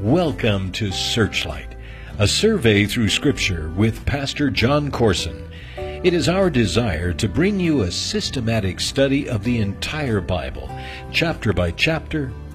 Welcome to Searchlight, a survey through Scripture with Pastor John Corson. It is our desire to bring you a systematic study of the entire Bible, chapter by chapter,